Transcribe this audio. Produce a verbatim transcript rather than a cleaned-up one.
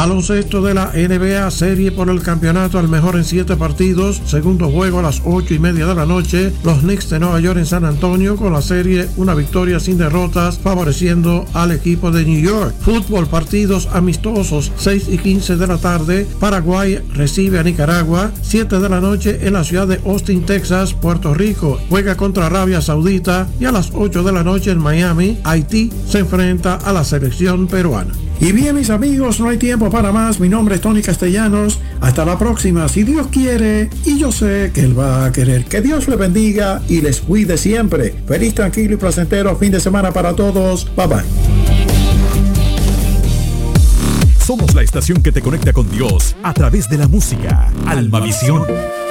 Baloncesto de la N B A, serie por el campeonato al mejor en siete partidos, segundo juego a las ocho y media de la noche, los Knicks de Nueva York en San Antonio con la serie una victoria sin derrotas favoreciendo al equipo de New York. Fútbol, partidos amistosos, seis y quince de la tarde, Paraguay recibe a Nicaragua, siete de la noche en la ciudad de Austin, Texas, Puerto Rico juega contra Arabia Saudita y a las ocho de la noche en Miami, Haití se enfrenta a la selección peruana. Y bien, mis amigos, no hay tiempo para más. Mi nombre es Tony Castellanos. Hasta la próxima, si Dios quiere, y yo sé que Él va a querer. Que Dios les bendiga y les cuide siempre. Feliz, tranquilo y placentero fin de semana para todos. Bye bye. Somos la estación que te conecta con Dios a través de la música. Almavisión.